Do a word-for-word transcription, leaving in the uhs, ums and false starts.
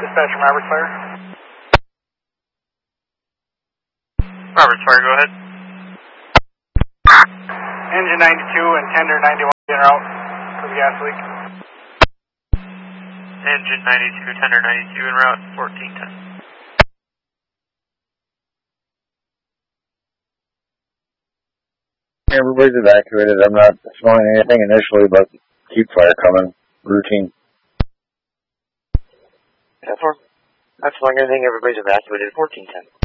Dispatch from Roberts Fire. Roberts Fire, go ahead. Engine ninety-two and tender ninety-one in route for the gas leak. Engine ninety-two, tender ninety-two en route, fourteen ten. Everybody's evacuated. I'm not smelling anything initially, but keep fire coming. Routine. ten four. Not smelling anything. Everybody's evacuated, fourteen ten.